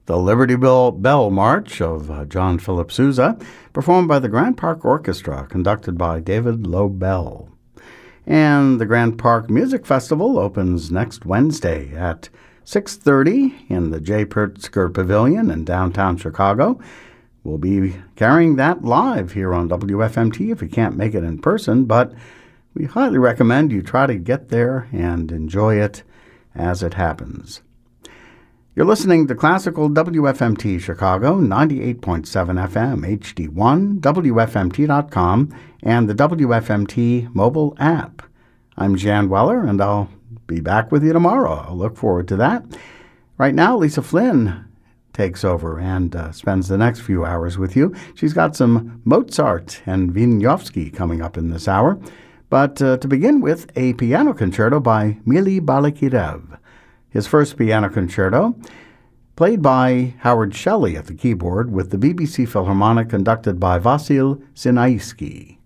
The Liberty Bell March of John Philip Sousa, performed by the Grant Park Orchestra, conducted by David Lobel. And the Grant Park Music Festival opens next Wednesday at 6:30 in the J. Pritzker Pavilion in downtown Chicago. We'll be carrying that live here on WFMT if you can't make it in person, but we highly recommend you try to get there and enjoy it as it happens. You're listening to Classical WFMT Chicago, 98.7 FM, HD1, WFMT.com, and the WFMT mobile app. I'm Jan Weller, and I'll be back with you tomorrow. I'll look forward to that. Right now, Lisa Flynn takes over and spends the next few hours with you. She's got some Mozart and Wieniawski coming up in this hour. But to begin with, a piano concerto by Mili Balakirev. His first piano concerto, played by Howard Shelley at the keyboard with the BBC Philharmonic, conducted by Vasil Sinaisky.